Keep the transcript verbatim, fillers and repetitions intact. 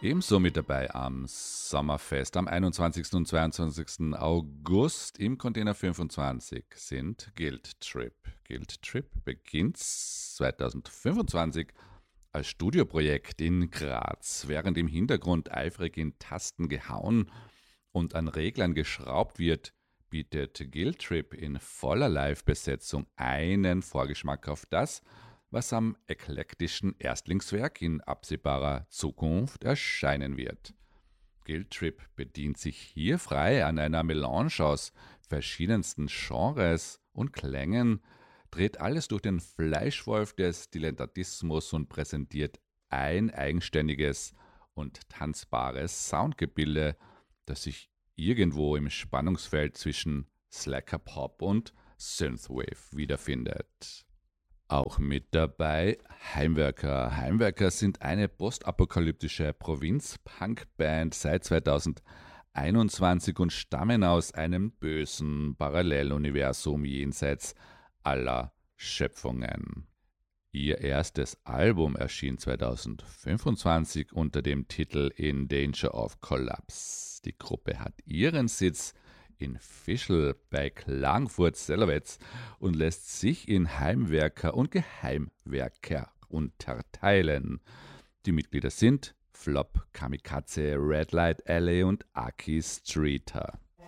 Ebenso mit dabei am Sommerfest am einundzwanzigsten und zweiundzwanzigsten August im Container fünfundzwanzig sind Guilt Trip. Guilt Trip beginnt zweitausendfünfundzwanzig als Studioprojekt in Graz, während im Hintergrund eifrig in Tasten gehauen und an Reglern geschraubt wird, bietet Guilt Trip in voller Live-Besetzung einen Vorgeschmack auf das, was am eklektischen Erstlingswerk in absehbarer Zukunft erscheinen wird. Guilt Trip bedient sich hier frei an einer Melange aus verschiedensten Genres und Klängen, dreht alles durch den Fleischwolf des Dilettantismus und präsentiert ein eigenständiges und tanzbares Soundgebilde, das sich irgendwo im Spannungsfeld zwischen Slacker Pop und Synthwave wiederfindet. Auch mit dabei Heimwerker. Heimwerker sind eine postapokalyptische Provinz-Punk-Band seit zweitausendeinundzwanzig und stammen aus einem bösen Paralleluniversum jenseits aller Schöpfungen. Ihr erstes Album erschien zweitausendfünfundzwanzig unter dem Titel In Danger of Collapse. Die Gruppe hat ihren Sitz in Fischl bei Klagenfurt-Sellowitz und lässt sich in Heimwerker und Geheimwerker unterteilen. Die Mitglieder sind Flop, Kamikaze, Red Light Alley und Aki Streeter.